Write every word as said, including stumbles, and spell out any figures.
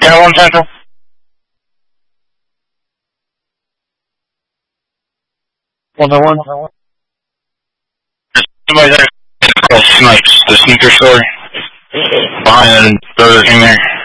Channel one Central. one oh one. Somebody there called Snipes, the sneaker store. Behind the Burger King there.